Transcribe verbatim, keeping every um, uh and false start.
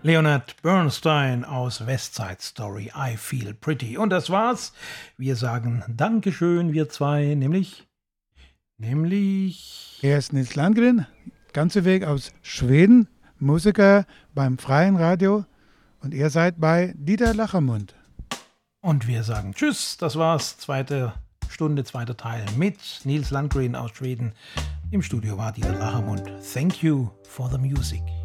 Leonard Bernstein aus West Side Story, I Feel Pretty. Und das war's. Wir sagen Dankeschön, wir zwei, nämlich, nämlich... Er ist Nils Landgren, ganze Weg aus Schweden, Musiker beim Freien Radio und ihr seid bei Dieter Lachermund. Und wir sagen Tschüss, das war's, zweite Stunde, zweiter Teil mit Nils Landgren aus Schweden. Im Studio war Dieter Lachermund. Thank you for the music.